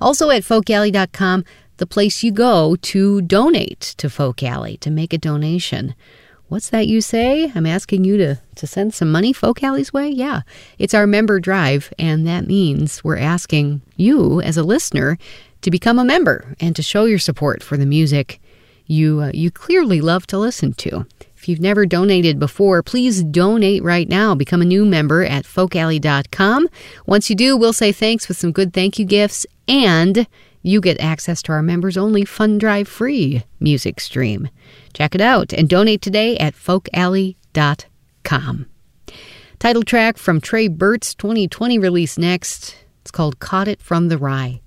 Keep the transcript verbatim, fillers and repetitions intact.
Also at folk alley dot com, the place you go to donate to Folk Alley, to make a donation. What's that you say? I'm asking you to, to send some money Folk Alley's way? Yeah, it's our member drive, and that means we're asking you as a listener to become a member and to show your support for the music you uh, you clearly love to listen to. If you've never donated before, please donate right now. Become a new member at folk alley dot com. Once you do, we'll say thanks with some good thank you gifts, and you get access to our members-only Fun Drive free music stream. Check it out and donate today at folk alley dot com. Title track from Trey Burt's twenty twenty release next. It's called Caught It From the Rye.